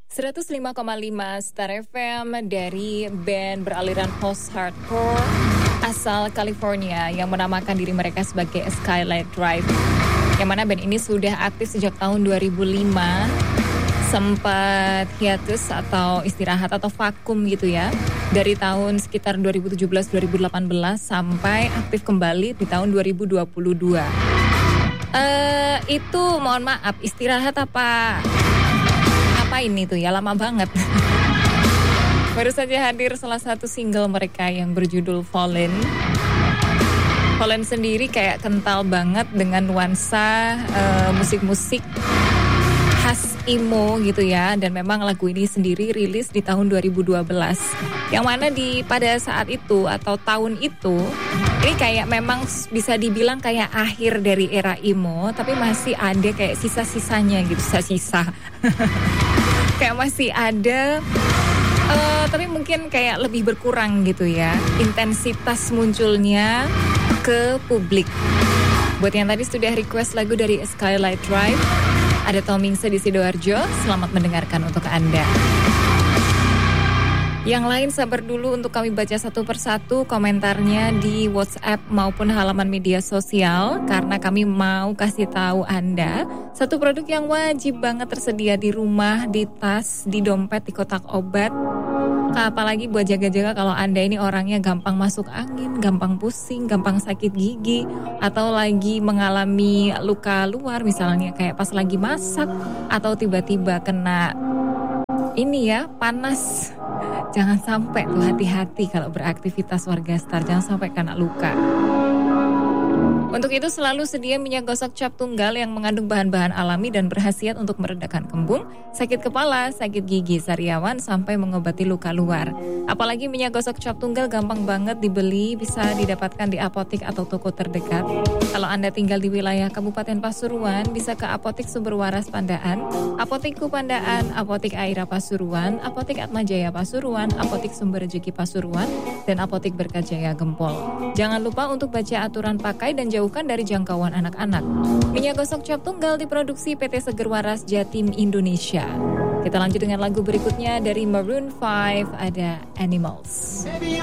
105,5 Star FM dari band beraliran post-hardcore asal California yang menamakan diri mereka sebagai Skylight Drive. Yang mana band ini sudah aktif sejak tahun 2005, sempat hiatus atau istirahat atau vakum gitu ya. Dari tahun sekitar 2017-2018 sampai aktif kembali di tahun 2022. Itu mohon maaf, istirahat apa ini tuh ya, lama banget. Baru saja hadir salah satu single mereka yang berjudul Fallen. Fallen sendiri kayak kental banget dengan nuansa musik-musik khas emo gitu ya. Dan memang lagu ini sendiri rilis di tahun 2012. Yang mana pada saat itu atau tahun itu, ini kayak memang bisa dibilang kayak akhir dari era emo, tapi masih ada kayak sisa-sisanya gitu, sisa-sisa. Kayak masih ada, tapi mungkin kayak lebih berkurang gitu ya, intensitas munculnya ke publik. Buat yang tadi sudah request lagu dari Skylight Drive, ada Tomingse di Sidoarjo, selamat mendengarkan untuk Anda. Yang lain sabar dulu untuk kami baca satu persatu komentarnya di WhatsApp maupun halaman media sosial, karena kami mau kasih tahu Anda satu produk yang wajib banget tersedia di rumah, di tas, di dompet, di kotak obat. Apalagi buat jaga-jaga kalau Anda ini orangnya gampang masuk angin, gampang pusing, gampang sakit gigi, atau lagi mengalami luka luar misalnya kayak pas lagi masak atau tiba-tiba kena ini ya, panas. Jangan sampai tuh, hati-hati kalau beraktivitas warga Star, jangan sampai kena luka. Untuk itu selalu sedia minyak gosok cap tunggal yang mengandung bahan-bahan alami dan berkhasiat untuk meredakan kembung, sakit kepala, sakit gigi, sariawan, sampai mengobati luka luar. Apalagi minyak gosok cap tunggal gampang banget dibeli, bisa didapatkan di apotik atau toko terdekat. Kalau Anda tinggal di wilayah Kabupaten Pasuruan, bisa ke Apotik Sumber Waras Pandaan, Apotik Kupandaan, Apotik Aira Pasuruan, Apotik Atmajaya Pasuruan, Apotik Sumber Rejeki Pasuruan, dan Apotik Berkajaya Gempol. Jangan lupa untuk baca aturan pakai dan jauhkan dari jangkauan anak-anak. Minyak gosok cap tunggal diproduksi PT Seger Waras Jatim Indonesia. Kita lanjut dengan lagu berikutnya dari Maroon 5, ada Animals.